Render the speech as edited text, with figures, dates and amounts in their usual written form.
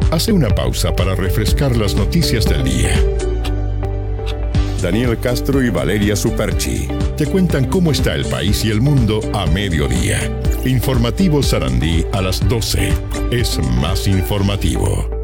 Hace una pausa para refrescar las noticias del día. Daniel Castro y Valeria Superchi te cuentan cómo está el país y el mundo a mediodía. Informativo Sarandí a las 12. Es más informativo.